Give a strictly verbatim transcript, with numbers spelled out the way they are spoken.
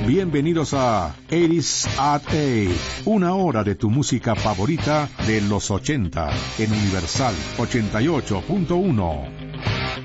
Bienvenidos a ochenta at eight, una hora de tu música favorita de los ochenta en Universal ochenta y ocho punto uno.